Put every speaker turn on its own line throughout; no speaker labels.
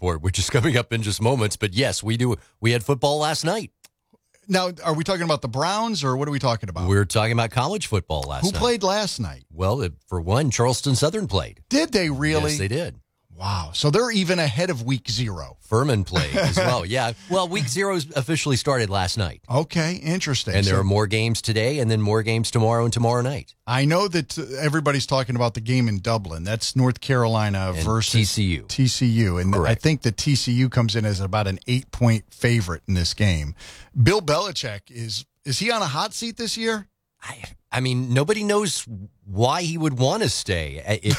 sport, which is coming up in just moments. But yes, we do. We had football last night.
Now, are we talking about the Browns, or what are we talking about?
We're talking about college football last night.
Who played last night?
Well, for one, Charleston Southern played.
Did they really?
Yes, they did.
Wow. So they're even ahead of week 0.
Furman played as well. Yeah. Well, week 0 officially started last night.
Okay. Interesting.
And there are more games today and then more games tomorrow and tomorrow night.
I know that everybody's talking about the game in Dublin. That's North Carolina
and
versus TCU. And
correct.
I think that TCU comes in as about an 8-point favorite in this game. Bill Belichick, is he on a hot seat this year?
I mean, nobody knows why he would want to stay.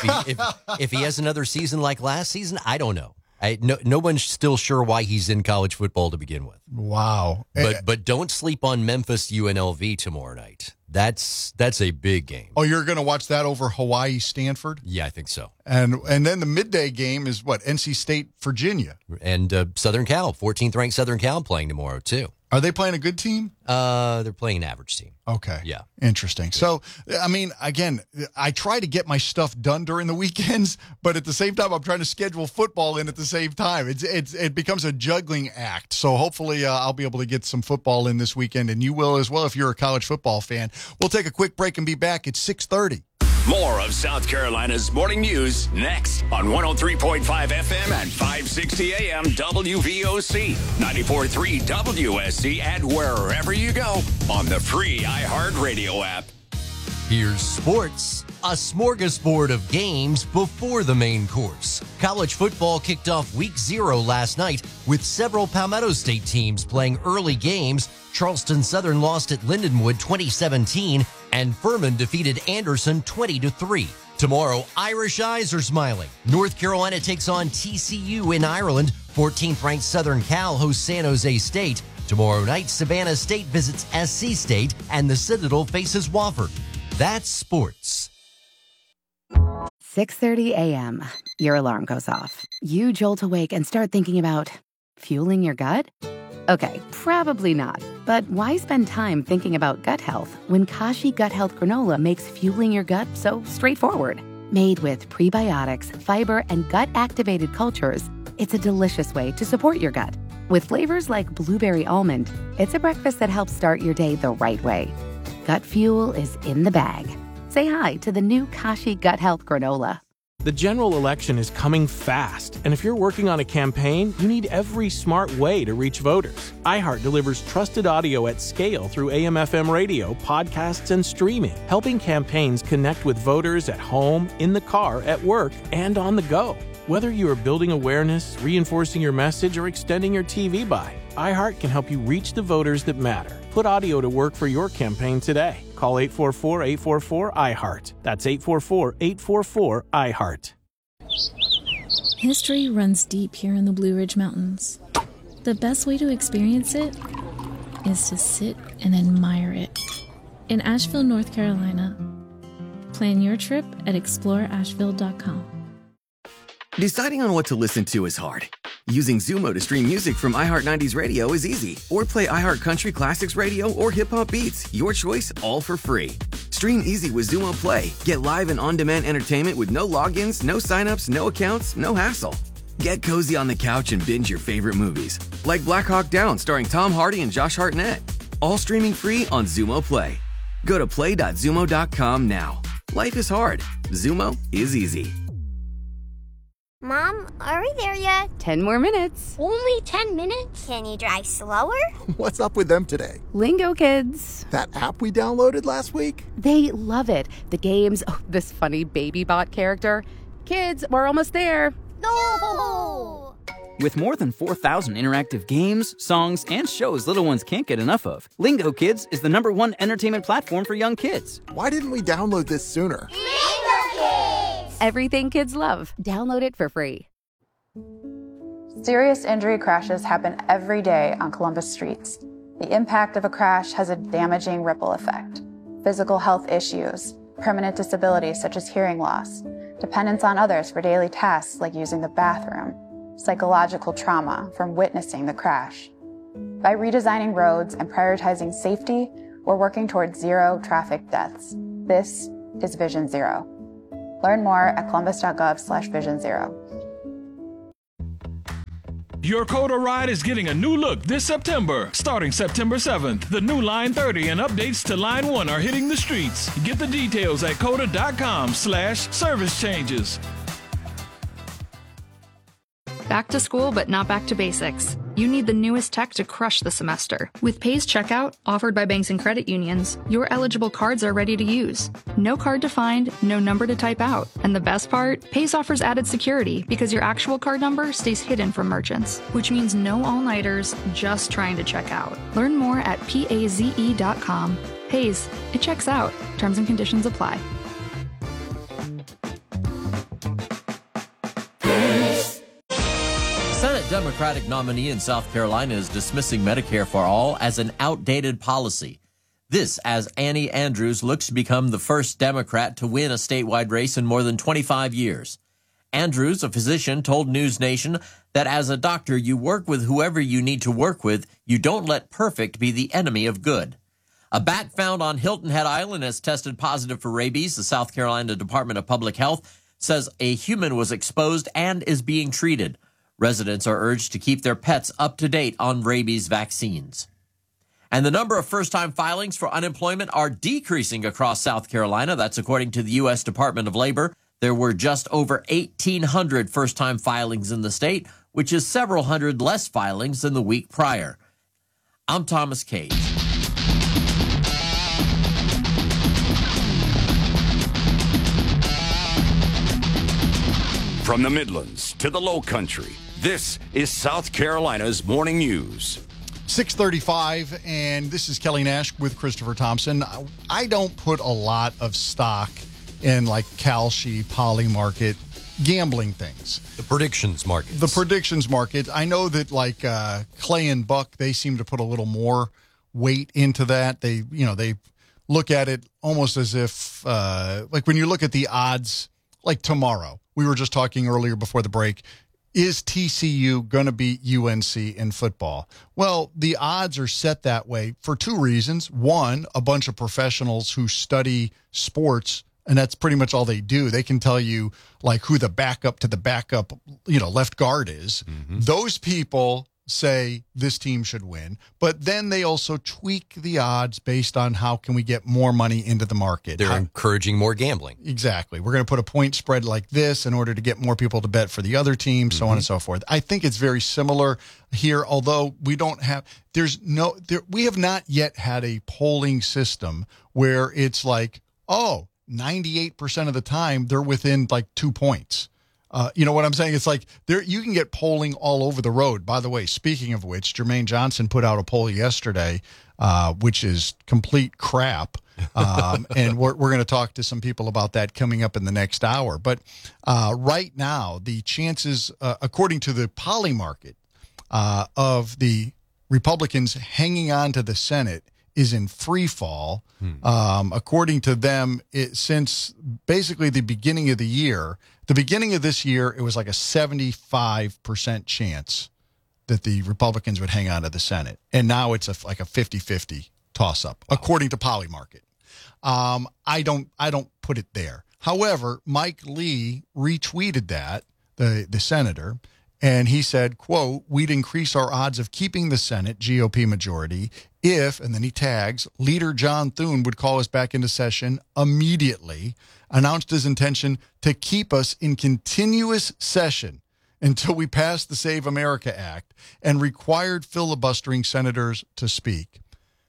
If he has another season like last season, I don't know. No one's still sure why he's in college football to begin with.
Wow.
But don't sleep on Memphis UNLV tomorrow night. That's a big game.
Oh, you're going to watch that over Hawaii Stanford?
Yeah, I think so.
And then the midday game is what? NC State Virginia.
And Southern Cal, 14th ranked Southern Cal playing tomorrow too.
Are they playing a good team?
They're playing an average team.
Okay.
Yeah.
Interesting. So, I mean, again, I try to get my stuff done during the weekends, but at the same time, I'm trying to schedule football in at the same time. It becomes a juggling act. So hopefully I'll be able to get some football in this weekend, and you will as well if you're a college football fan. We'll take a quick break and be back at 6:30.
More of South Carolina's morning news next on 103.5 FM and 560 AM WVOC, 94.3 WSC, and wherever you go on the free iHeartRadio app.
Here's sports, a smorgasbord of games before the main course. College football kicked off week 0 last night with several Palmetto State teams playing early games. Charleston Southern lost at Lindenwood 2017, and Furman defeated Anderson 20-3. Tomorrow, Irish eyes are smiling. North Carolina takes on TCU in Ireland. 14th ranked Southern Cal hosts San Jose State. Tomorrow night, Savannah State visits SC State, and the Citadel faces Wofford. That's sports.
6:30 a.m. Your alarm goes off. You jolt awake and start thinking about fueling your gut? Okay, probably not. But why spend time thinking about gut health when Kashi Gut Health Granola makes fueling your gut so straightforward? Made with prebiotics, fiber, and gut-activated cultures, it's a delicious way to support your gut. With flavors like blueberry almond, it's a breakfast that helps start your day the right way. Gut fuel is in the bag. Say hi to the new Kashi Gut Health Granola.
The general election is coming fast, and if you're working on a campaign, you need every smart way to reach voters. iHeart delivers trusted audio at scale through AM/FM radio, podcasts, and streaming, helping campaigns connect with voters at home, in the car, at work, and on the go. Whether you are building awareness, reinforcing your message, or extending your TV buy, iHeart can help you reach the voters that matter. Put audio to work for your campaign today. Call 844-844-iHeart. That's 844-844-iHeart.
History runs deep here in the Blue Ridge Mountains. The best way to experience it is to sit and admire it. In Asheville, North Carolina. Plan your trip at exploreasheville.com.
Deciding on what to listen to is hard. Using Zumo to stream music from iHeart 90s Radio is easy. Or play iHeart Country Classics Radio or Hip Hop Beats. Your choice, all for free. Stream easy with Zumo Play. Get live and on-demand entertainment with no logins, no signups, no accounts, no hassle. Get cozy on the couch and binge your favorite movies. Like Black Hawk Down starring Tom Hardy and Josh Hartnett. All streaming free on Zumo Play. Go to play.zumo.com now. Life is hard. Zumo is easy.
Mom, are we there yet?
10 more minutes.
Only 10 minutes? Can you drive slower?
What's up with them today?
Lingo Kids.
That app we downloaded last week?
They love it. The games, this funny baby bot character. Kids, we're almost there.
No!
With more than 4,000 interactive games, songs, and shows little ones can't get enough of, Lingo Kids is the #1 entertainment platform for young kids.
Why didn't we download this sooner?
Lingo Kids!
Everything kids love. Download it for free.
Serious injury crashes happen every day on Columbus streets. The impact of a crash has a damaging ripple effect. Physical health issues, permanent disabilities such as hearing loss, dependence on others for daily tasks like using the bathroom, psychological trauma from witnessing the crash. By redesigning roads and prioritizing safety, we're working towards zero traffic deaths. This is Vision Zero. Learn more at columbus.gov/vision0.
Your COTA ride is getting a new look this September. Starting September 7th, the new Line 30 and updates to Line 1 are hitting the streets. Get the details at COTA.com/service changes.
Back to school, but not back to basics. You need the newest tech to crush the semester. With Pays Checkout, offered by banks and credit unions, your eligible cards are ready to use. No card to find, no number to type out. And the best part? Pays offers added security because your actual card number stays hidden from merchants, which means no all-nighters just trying to check out. Learn more at PAZE.com. Pays, it checks out. Terms and conditions apply.
Senate Democratic nominee in South Carolina is dismissing Medicare for All as an outdated policy. This as Annie Andrews looks to become the first Democrat to win a statewide race in more than 25 years. Andrews, a physician, told News Nation that as a doctor, you work with whoever you need to work with. You don't let perfect be the enemy of good. A bat found on Hilton Head Island has tested positive for rabies. The South Carolina Department of Public Health says a human was exposed and is being treated. Residents are urged to keep their pets up to date on rabies vaccines. And the number of first-time filings for unemployment are decreasing across South Carolina. That's according to the U.S. Department of Labor. There were just over 1,800 first-time filings in the state, which is several hundred less filings than the week prior. I'm Thomas Cage.
From the Midlands to the Low Country, this is South Carolina's Morning News.
6:35, and this is Kelly Nash with Christopher Thompson. I don't put a lot of stock in like Kalshi, Polymarket, gambling things.
The predictions market.
The predictions market. I know that like Clay and Buck, they seem to put a little more weight into that. They look at it almost as if like when you look at the odds, like tomorrow. We were just talking earlier before the break. Is TCU going to beat UNC in football? Well, the odds are set that way for two reasons. One, a bunch of professionals who study sports, and that's pretty much all they do. They can tell you like who the backup to the backup, left guard is. Mm-hmm. Those people say this team should win, but then they also tweak the odds based on how can we get more money into the market.
They're encouraging more gambling.
Exactly. We're going to put a point spread like this in order to get more people to bet for the other team, so on and so forth. I think it's very similar here, although we don't have, we have not yet had a polling system where it's like, 98% of the time they're within like 2 points. You know what I'm saying? It's like you can get polling all over the road. By the way, speaking of which, Jermaine Johnson put out a poll yesterday, which is complete crap. And we're going to talk to some people about that coming up in the next hour. But right now, the chances, according to the Polymarket, of the Republicans hanging on to the Senate is in free fall. According to them, since basically the beginning of this year, it was like a 75% chance that the Republicans would hang on to the Senate. And now it's like a 50-50 toss-up, according to Polymarket. I don't put it there. However, Mike Lee retweeted that, the senator, and he said, quote, "We'd increase our odds of keeping the Senate GOP majority if," and then he tags, "Leader John Thune would call us back into session immediately, announced his intention to keep us in continuous session until we passed the Save America Act and required filibustering senators to speak."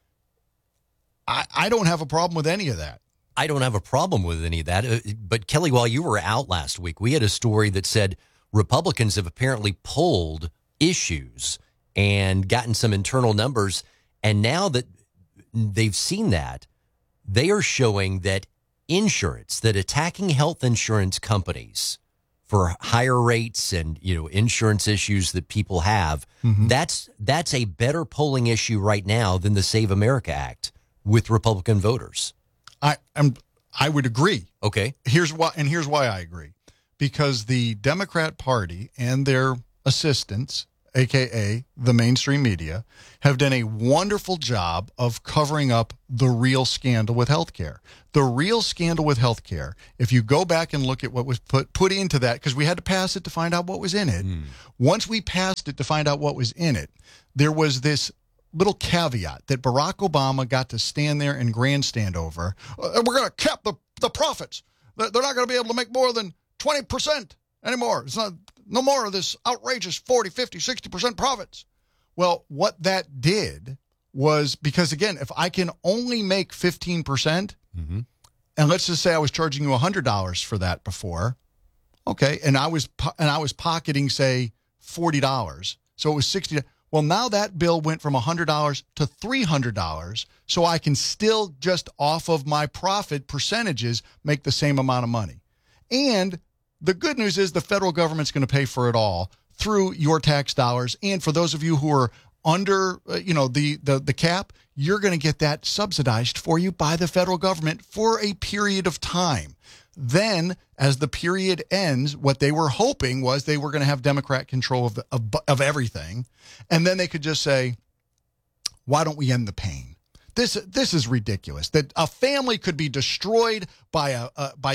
I don't have a problem with any of that.
I don't have a problem with any of that. But Kelly, while you were out last week, we had a story that said Republicans have apparently pulled issues and gotten some internal numbers. And now that they've seen that, they are showing that attacking health insurance companies for higher rates and, insurance issues that people have, that's a better polling issue right now than the Save America Act with Republican voters.
I would agree.
Okay.
Here's why I agree. Because the Democrat Party and their assistants, a.k.a. the mainstream media, have done a wonderful job of covering up the real scandal with healthcare. The real scandal with healthcare, if you go back and look at what was put into that, because we had to pass it to find out what was in it. Once we passed it to find out what was in it, there was this little caveat that Barack Obama got to stand there and grandstand over. We're going to cap the profits. They're not going to be able to make more than 20% anymore. It's not no more of this outrageous 40, 50, 60% profits. Well, what that did was, because again, if I can only make 15%, and let's just say I was charging you $100 for that before, okay, and I was pocketing, say, $40, so it was $60. Well, now that bill went from $100 to $300, so I can still, just off of my profit percentages, make the same amount of money. And the good news is the federal government's going to pay for it all through your tax dollars. And for those of you who are under, the cap, you're going to get that subsidized for you by the federal government for a period of time. Then, as the period ends, what they were hoping was they were going to have Democrat control of everything. And then they could just say, why don't we end the pain? This is ridiculous, that a family could be destroyed by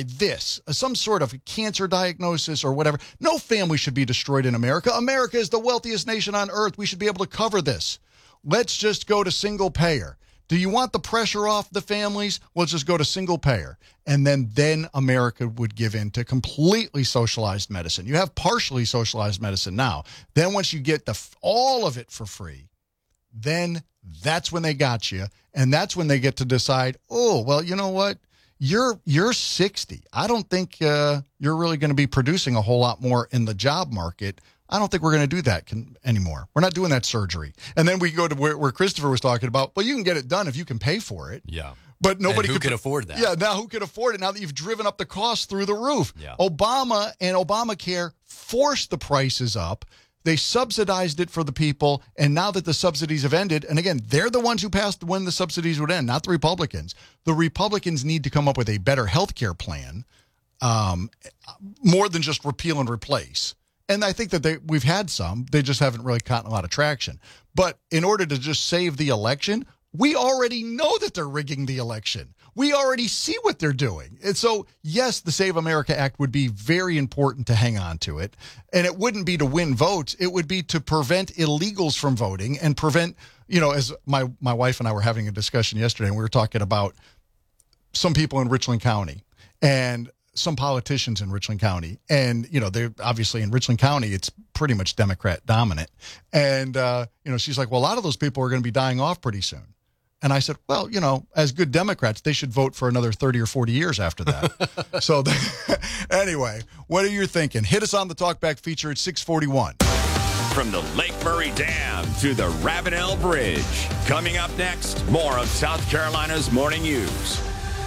some sort of cancer diagnosis or whatever. No family should be destroyed in America. America is the wealthiest nation on earth. We should be able to cover this. Let's just go to single payer. Do you want the pressure off the families? Let's just go to single payer. And then America would give in to completely socialized medicine. You have partially socialized medicine now. Then once you get all of it for free, then that's when they got you. And that's when they get to decide, oh, well, you know what? You're 60. I don't think you're really going to be producing a whole lot more in the job market. I don't think we're going to do that anymore. We're not doing that surgery. And then we go to where Christopher was talking about, well, you can get it done if you can pay for it.
Yeah.
But nobody
can afford that.
Yeah, now who can afford it now that you've driven up the cost through the roof?
Yeah.
Obama and Obamacare forced the prices up. They subsidized it for the people, and now that the subsidies have ended, and again, they're the ones who passed when the subsidies would end, not the Republicans. The Republicans need to come up with a better health care plan, more than just repeal and replace. And I think that we've had some. They just haven't really gotten a lot of traction. But in order to just save the election, we already know that they're rigging the election. We already see what they're doing. And so, yes, the Save America Act would be very important to hang on to it. And it wouldn't be to win votes. It would be to prevent illegals from voting and prevent, as my wife and I were having a discussion yesterday, and we were talking about some people in Richland County and some politicians in Richland County. And, they're obviously in Richland County, it's pretty much Democrat dominant. And, she's like, well, a lot of those people are going to be dying off pretty soon. And I said, well, as good Democrats, they should vote for another 30 or 40 years after that. So anyway, what are you thinking? Hit us on the Talkback feature at 641.
From the Lake Murray Dam to the Ravenel Bridge. Coming up next, more of South Carolina's Morning News.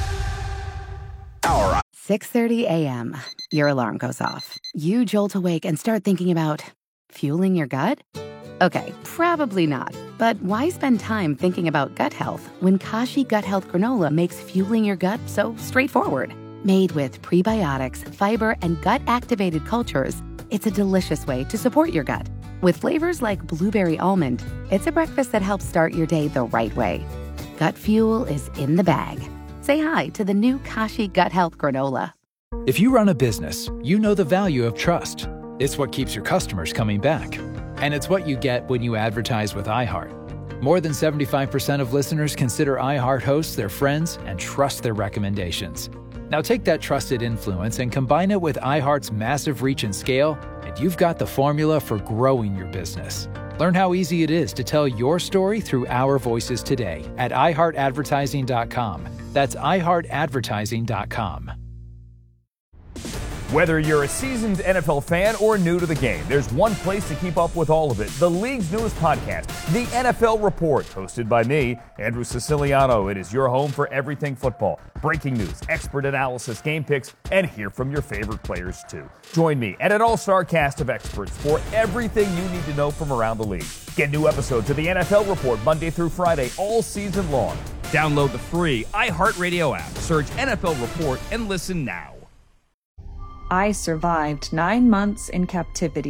6:30 a.m. Your alarm goes off. You jolt awake and start thinking about fueling your gut? Okay, probably not. But why spend time thinking about gut health when Kashi Gut Health Granola makes fueling your gut so straightforward? Made with prebiotics, fiber, and gut-activated cultures, it's a delicious way to support your gut. With flavors like blueberry almond, it's a breakfast that helps start your day the right way. Gut fuel is in the bag. Say hi to the new Kashi Gut Health Granola.
If you run a business, you know the value of trust. It's what keeps your customers coming back. And it's what you get when you advertise with iHeart. More than 75% of listeners consider iHeart hosts their friends and trust their recommendations. Now take that trusted influence and combine it with iHeart's massive reach and scale, and you've got the formula for growing your business. Learn how easy it is to tell your story through our voices today at iHeartAdvertising.com. That's iHeartAdvertising.com.
Whether you're a seasoned NFL fan or new to the game, there's one place to keep up with all of it. The league's newest podcast, The NFL Report, hosted by me, Andrew Siciliano. It is your home for everything football. Breaking news, expert analysis, game picks, and hear from your favorite players too. Join me and an all-star cast of experts for everything you need to know from around the league. Get new episodes of The NFL Report Monday through Friday all season long. Download the free iHeartRadio app. Search NFL Report and listen now.
I survived 9 months in captivity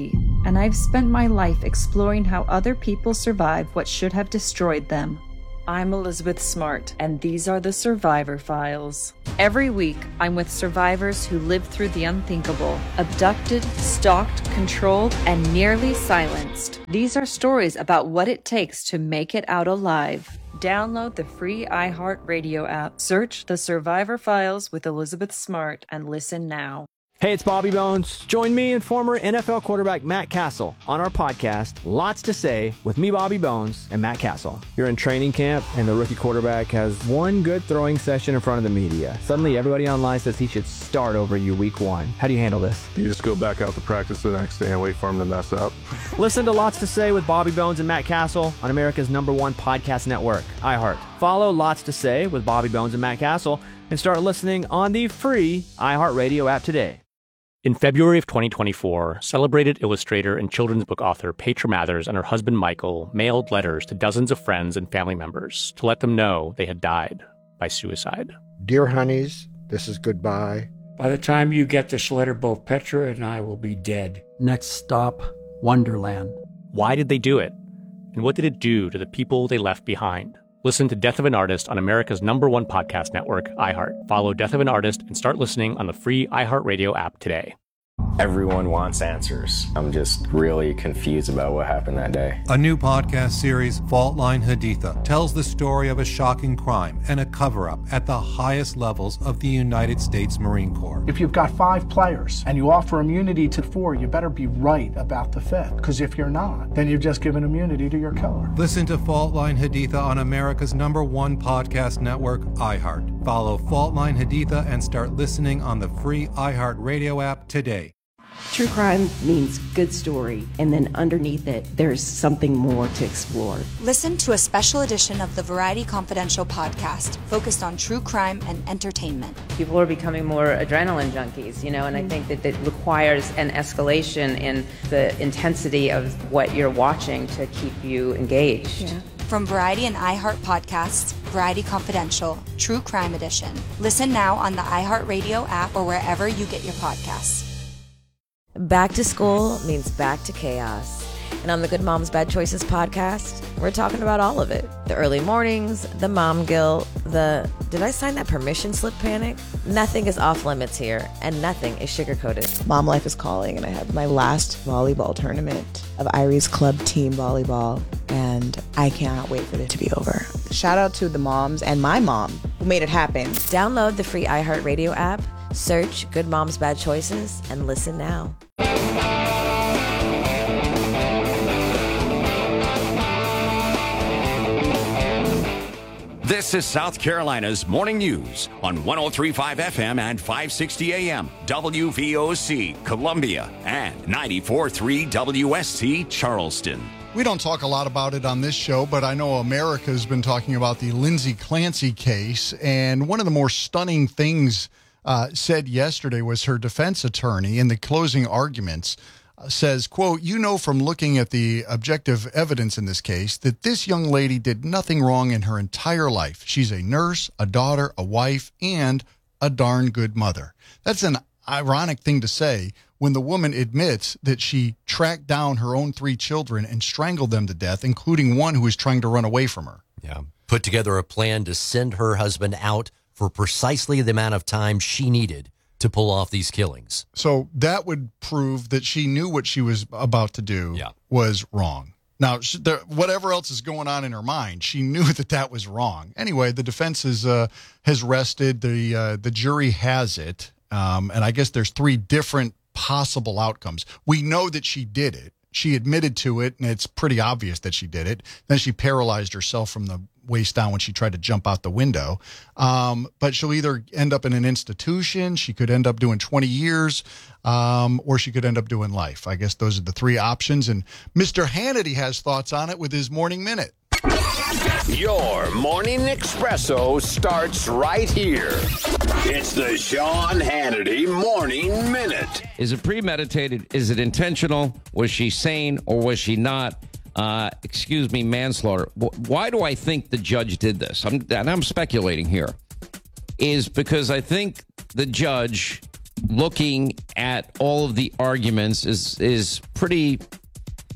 and I've spent my life exploring how other people survive what should have destroyed them. I'm Elizabeth Smart, and these are the Survivor Files. Every week, I'm with survivors who lived through the unthinkable, abducted, stalked, controlled, and nearly silenced. These are stories about what it takes to make it out alive. Download the free iHeartRadio app, search The Survivor Files with Elizabeth Smart, and listen now.
Hey, it's Bobby Bones. Join me and former NFL quarterback Matt Castle on our podcast, Lots to Say, with me, Bobby Bones, and Matt Castle. You're in training camp, and the rookie quarterback has one good throwing session in front of the media. Suddenly, everybody online says he should start over you week one. How do you handle this?
You just go back out to practice the next day and wait for him to mess up.
Listen to Lots to Say with Bobby Bones and Matt Castle on America's #1 podcast network, iHeart. Follow Lots to Say with Bobby Bones and Matt Castle and start listening on the free iHeartRadio app today.
In February of 2024, celebrated illustrator and children's book author Petra Mathers and her husband Michael mailed letters to dozens of friends and family members to let them know they had died by suicide.
Dear honeys, this is goodbye.
By the time you get this letter, both Petra and I will be dead.
Next stop, Wonderland.
Why did they do it? And what did it do to the people they left behind? Listen to Death of an Artist on America's #1 podcast network, iHeart. Follow Death of an Artist and start listening on the free iHeartRadio app today.
Everyone wants answers. I'm just really confused about what happened that day.
A new podcast series, Fault Line Haditha, tells the story of a shocking crime and a cover-up at the highest levels of the United States Marine Corps.
If you've got 5 players and you offer immunity to 4, you better be right about the 5th. Because if you're not, then you've just given immunity to your killer.
Listen to Fault Line Haditha on America's #1 podcast network, iHeart. Follow Fault Line Haditha and start listening on the free iHeartRadio app today.
True crime means good story, and then underneath it, there's something more to explore.
Listen to a special edition of the Variety Confidential podcast focused on true crime and entertainment.
People are becoming more adrenaline junkies, and I think that it requires an escalation in the intensity of what you're watching to keep you engaged.
Yeah. From Variety and iHeart podcasts, Variety Confidential, True Crime Edition. Listen now on the iHeartRadio app or wherever you get your podcasts.
Back to school means back to chaos. And on the Good Moms Bad Choices podcast, we're talking about all of it. The early mornings, the mom guilt, the did I sign that permission slip panic? Nothing is off limits here, and nothing is sugar-coated.
Mom life is calling, and I have my last volleyball tournament of Irie's Club Team Volleyball, and I cannot wait for it to be over. Shout out to the moms and my mom who made it happen.
Download the free iHeartRadio app, search Good Moms Bad Choices, and listen now.
This is South Carolina's Morning News on 103.5 FM and 560 AM WVOC Columbia and 94.3 WSC Charleston.
We don't talk a lot about it on this show, but I know America's been talking about the Lindsay Clancy case, and one of the more stunning things said yesterday was her defense attorney in the closing arguments says, quote, "You know from looking at the objective evidence in this case that this young lady did nothing wrong in her entire life. She's a nurse, a daughter, a wife, and a darn good mother." That's an ironic thing to say when the woman admits that she tracked down her own 3 children and strangled them to death, including one who was trying to run away from her.
Yeah. Put together a plan to send her husband out for precisely the amount of time she needed to pull off these killings.
So that would prove that she knew what she was about to do was wrong. Now, whatever else is going on in her mind, she knew that that was wrong. Anyway, the defense has rested. The jury has it. And I guess there's 3 different possible outcomes. We know that she did it. She admitted to it, and it's pretty obvious that she did it. Then she paralyzed herself from the waist down when she tried to jump out the window. But she'll either end up in an institution, she could end up doing 20 years, or she could end up doing life. I guess those are the 3 options. And Mr. Hannity has thoughts on it with his Morning Minute.
Your Morning Espresso starts right here. It's the Sean Hannity Morning Minute.
Is it premeditated? Is it intentional? Was she sane or was she not? Manslaughter. Why do I think the judge did this? I'm speculating here. Is because I think the judge, looking at all of the arguments, is pretty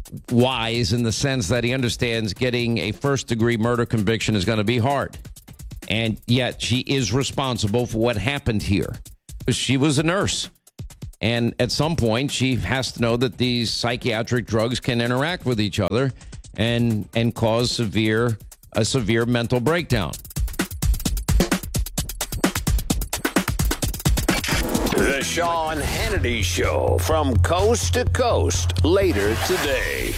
wise in the sense that he understands getting a first-degree murder conviction is going to be hard. And yet she is responsible for what happened here. She was a nurse. And at some point, she has to know that these psychiatric drugs can interact with each other and cause a severe mental breakdown.
The Sean Hannity Show from coast to coast later today.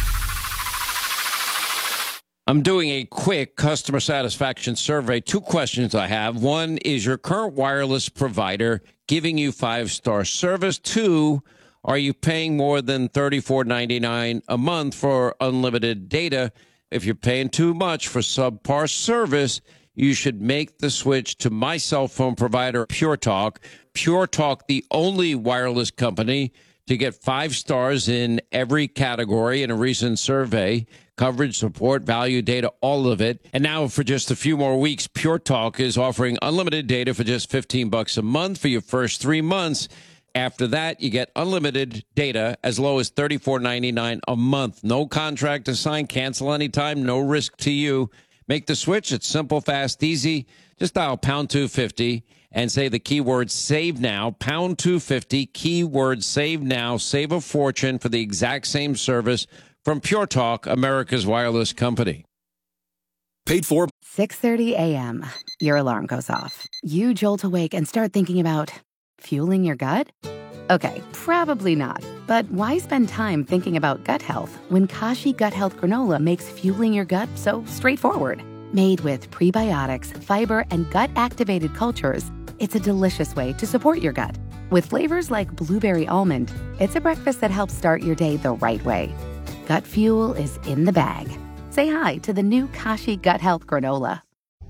I'm doing a quick customer satisfaction survey. 2 questions I have. 1, is your current wireless provider giving you 5-star service? 2, are you paying more than $34.99 a month for unlimited data? If you're paying too much for subpar service, you should make the switch to my cell phone provider, Pure Talk. Pure Talk, the only wireless company to get 5 stars in every category in a recent survey. Coverage, support, value, data, all of it. And now for just a few more weeks, Pure Talk is offering unlimited data for just $15 a month for your first 3 months. After that, you get unlimited data as low as $34.99 a month. No contract to sign, cancel anytime, no risk to you. Make the switch. It's simple, fast, easy. Just dial pound 250 and say the keyword save now, pound 250, keyword save now. Save a fortune for the exact same service from Pure Talk, America's wireless company.
Paid for.
6:30 a.m. Your alarm goes off. You jolt awake and start thinking about fueling your gut? Okay, probably not. But why spend time thinking about gut health when Kashi Gut Health Granola makes fueling your gut so straightforward? Made with prebiotics, fiber, and gut-activated cultures, it's a delicious way to support your gut. With flavors like blueberry almond, it's a breakfast that helps start your day the right way. Gut fuel is in the bag. Say hi to the new Kashi Gut Health Granola.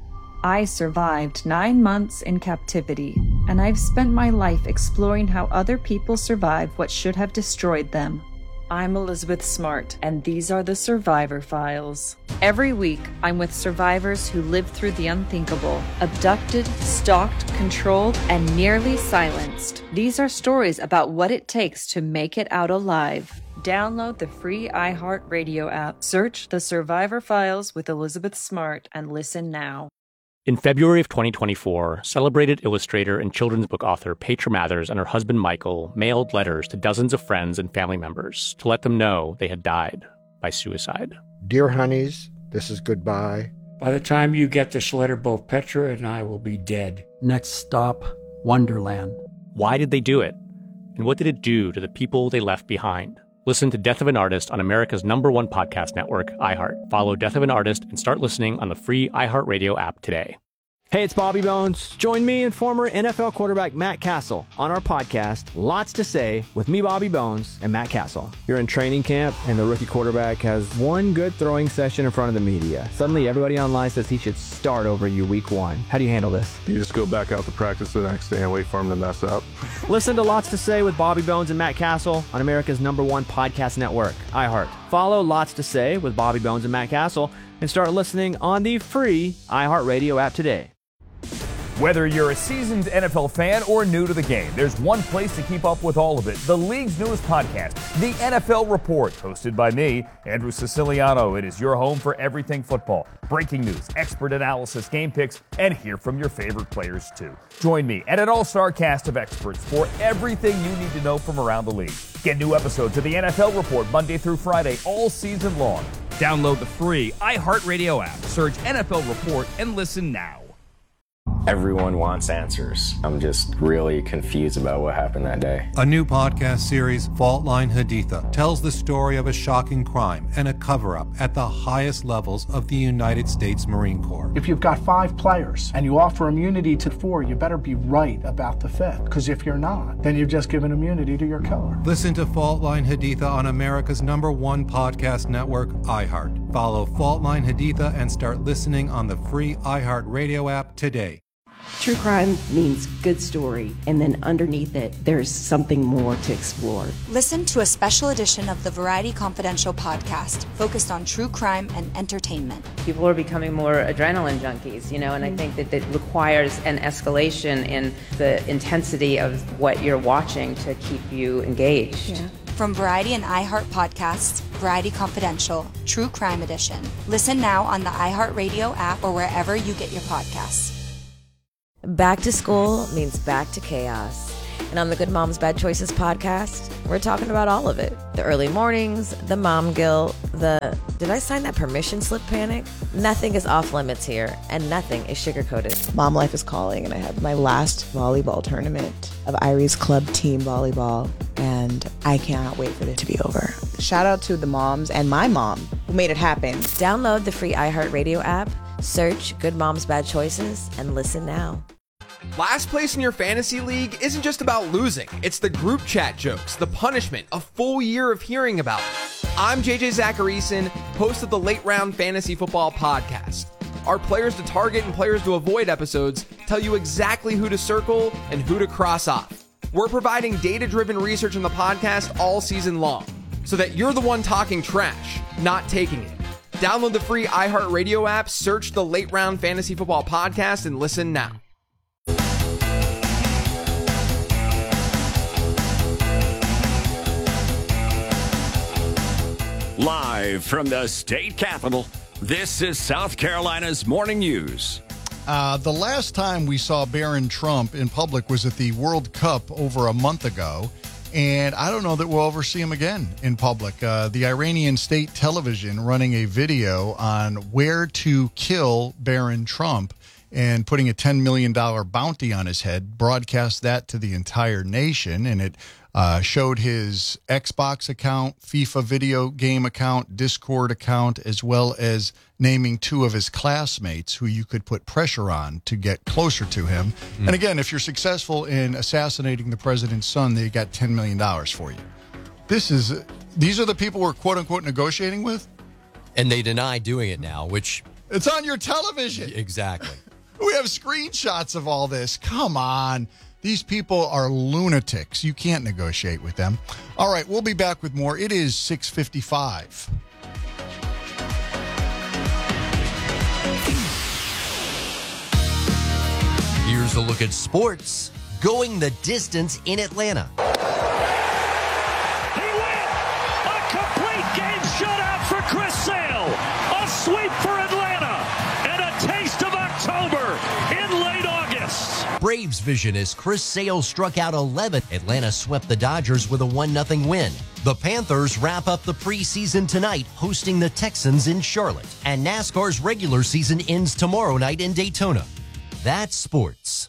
I survived 9 months in captivity, and I've spent my life exploring how other people survived what should have destroyed them. I'm Elizabeth Smart, and these are the Survivor Files. Every week, I'm with survivors who lived through the unthinkable, abducted, stalked, controlled, and nearly silenced. These are stories about what it takes to make it out alive. Download the free iHeartRadio app, search The Survivor Files with Elizabeth Smart, and listen now.
In February of 2024, celebrated illustrator and children's book author Petra Mathers and her husband Michael mailed letters to dozens of friends and family members to let them know they had died by suicide.
Dear honeys, this is goodbye.
By the time you get this letter, both Petra and I will be dead.
Next stop, Wonderland.
Why did they do it? And what did it do to the people they left behind? Listen to Death of an Artist on America's #1 podcast network, iHeart. Follow Death of an Artist and start listening on the free iHeartRadio app today.
Hey, it's Bobby Bones. Join me and former NFL quarterback Matt Castle on our podcast, Lots to Say, with me, Bobby Bones, and Matt Castle. You're in training camp, and the rookie quarterback has one good throwing session in front of the media. Suddenly, everybody online says he should start over you week 1. How do you handle this?
You just go back out to practice the next day and wait for him to mess up.
Listen to Lots to Say with Bobby Bones and Matt Castle on America's #1 podcast network, iHeart. Follow Lots to Say with Bobby Bones and Matt Castle and start listening on the free iHeartRadio app today.
Whether you're a seasoned NFL fan or new to the game, there's one place to keep up with all of it. The league's newest podcast, The NFL Report, hosted by me, Andrew Siciliano. It is your home for everything football. Breaking news, expert analysis, game picks, and hear from your favorite players too. Join me and an all-star cast of experts for everything you need to know from around the league. Get new episodes of The NFL Report Monday through Friday all season long. Download the free iHeartRadio app. Search NFL Report and listen now.
Everyone wants answers. I'm just really confused about what happened that day.
A new podcast series, Fault Line Haditha, tells the story of a shocking crime and a cover-up at the highest levels of the United States Marine Corps.
If you've got 5 players and you offer immunity to 4, you better be right about the 5th. Because if you're not, then you've just given immunity to your killer.
Listen to Fault Line Haditha on America's #1 podcast network, iHeart. Follow Fault Line Haditha and start listening on the free iHeartRadio app today.
True crime means good story, and then underneath it, there's something more to explore.
Listen to a special edition of the Variety Confidential podcast focused on true crime and entertainment.
People are becoming more adrenaline junkies, and I think that it requires an escalation in the intensity of what you're watching to keep you engaged.
Yeah. From Variety and iHeart Podcasts, Variety Confidential, True Crime Edition. Listen now on the iHeartRadio app or wherever you get your podcasts.
Back to school means back to chaos. And on the Good Moms Bad Choices podcast, we're talking about all of it. The early mornings, the mom guilt, the did I sign that permission slip panic? Nothing is off limits here, and nothing is sugar-coated.
Mom life is calling, and I had my last volleyball tournament of Irie's club team volleyball, and I cannot wait for it to be over. Shout out to the moms and my mom who made it happen.
Download the free iHeartRadio app, search Good Moms Bad Choices, and listen now.
Last place in your fantasy league isn't just about losing. It's the group chat jokes, the punishment, a full year of hearing about it. I'm JJ Zacharyson, host of the Late Round Fantasy Football Podcast. Our players to target and players to avoid episodes tell you exactly who to circle and who to cross off. We're providing data-driven research in the podcast all season long, so that you're the one talking trash, not taking it. Download the free iHeartRadio app, search the Late Round Fantasy Football Podcast, and listen now.
Live from the state capitol, this is South Carolina's Morning News.
The last time we saw Barron Trump in public was at the World Cup over a month ago, and I don't know that we'll ever see him again in public. The Iranian state television running a video on where to kill Barron Trump and putting a $10 million bounty on his head, broadcast that to the entire nation, and it showed his Xbox account, FIFA video game account, Discord account, as well as naming two of his classmates who you could put pressure on to get closer to him. And again, if you're successful in assassinating the president's son, they got $10 million for you. These are the people we're quote-unquote negotiating with?
And they deny doing it now, which...
It's on your television.
Exactly.
We have screenshots of all this. Come on. These people are lunatics. You can't negotiate with them. All right, we'll be back with more. It is 6:55.
Here's a look at sports going the distance in Atlanta.
He went! A complete game shutout for Chris Sale. A sweep for Atlanta. And a taste of October in late August.
Braves vision as Chris Sale struck out 11. Atlanta swept the Dodgers with a 1-0 win. The Panthers wrap up the preseason tonight, hosting the Texans in Charlotte. And NASCAR's regular season ends tomorrow night in Daytona. That's sports.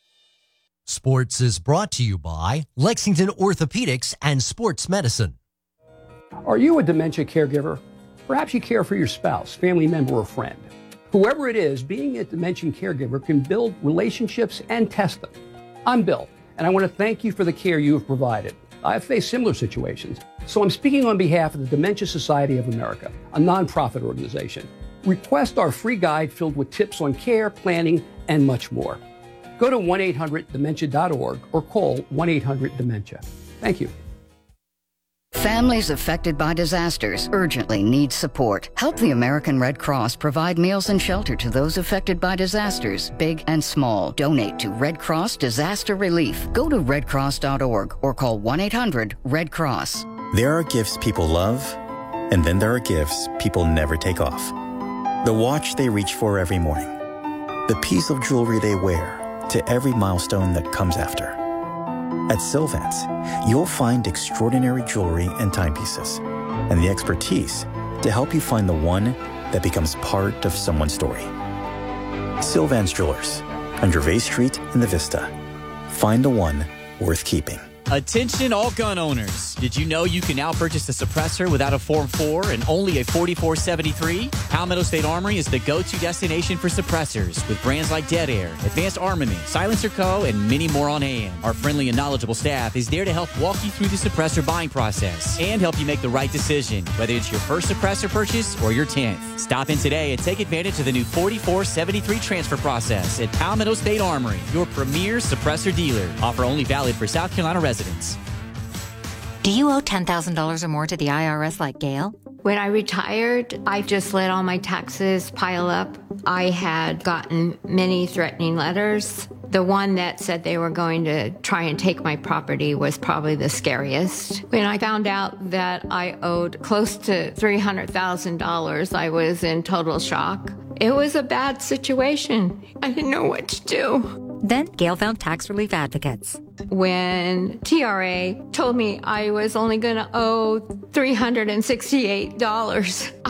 Sports is brought to you by Lexington Orthopedics and Sports Medicine.
Are you a dementia caregiver? Perhaps you care for your spouse, family member, or friend. Whoever it is, being a dementia caregiver can build relationships and test them. I'm Bill, and I want to thank you for the care you have provided. I've faced similar situations, so I'm speaking on behalf of the Dementia Society of America, a nonprofit organization. Request our free guide filled with tips on care, planning, and much more. Go to 1-800-DEMENTIA.org or call 1-800-DEMENTIA. Thank you.
Families affected by disasters urgently need support. Help the American Red Cross provide meals and shelter to those affected by disasters, big and small. Donate to Red Cross Disaster Relief. Go to redcross.org or call 1-800-RED-CROSS.
There are gifts people love, and then there are gifts people never take off. The watch they reach for every morning. The piece of jewelry they wear to every milestone that comes after. At Sylvance, you'll find extraordinary jewelry and timepieces, and the expertise to help you find the one that becomes part of someone's story. Sylvance Jewelers, on Gervais Street in the Vista. Find the one worth keeping.
Attention all gun owners. Did you know you can now purchase a suppressor without a Form 4 and only a 4473? Palmetto State Armory is the go-to destination for suppressors with brands like Dead Air, Advanced Armament, Silencer Co., and many more on hand. Our friendly and knowledgeable staff is there to help walk you through the suppressor buying process and help you make the right decision, whether it's your first suppressor purchase or your 10th. Stop in today and take advantage of the new 4473 transfer process at Palmetto State Armory, your premier suppressor dealer. Offer only valid for South Carolina residents.
Do you owe $10,000 or more to the IRS like Gail?
When I retired, I just let all my taxes pile up. I had gotten many threatening letters The one that said they were going to try and take my property was probably the scariest. When I found out that I owed close to $300,000, I was in total shock. It was a bad situation. I didn't know what to do.
Then Gail found tax relief advocates.
When TRA told me I was only going to owe $368,